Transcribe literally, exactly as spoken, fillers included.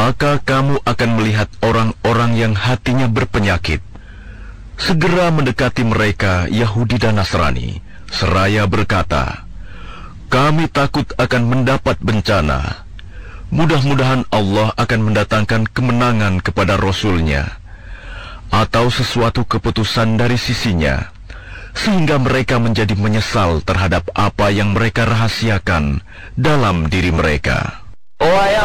maka kamu akan melihat orang-orang yang hatinya berpenyakit segera mendekati mereka, Yahudi dan Nasrani, seraya berkata, kami takut akan mendapat bencana. Mudah-mudahan Allah akan mendatangkan kemenangan kepada Rasul-Nya, atau sesuatu keputusan dari sisinya, sehingga mereka menjadi menyesal terhadap apa yang mereka rahasiakan dalam diri mereka.